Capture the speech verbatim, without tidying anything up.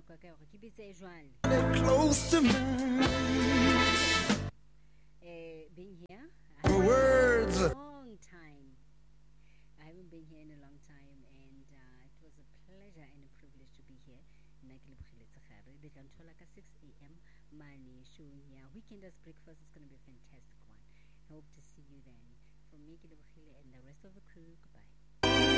kwa ka go ke bitse jwale close to mine. eh being here For words. a long time. I haven't been here in a long time, and uh, it was a pleasure and a privilege to be here. They can tell like at six a.m. Money showing here. Weekenders breakfast is going to be a fantastic one. I hope to see you then. From me, Kilibukile, and the rest of the crew, goodbye.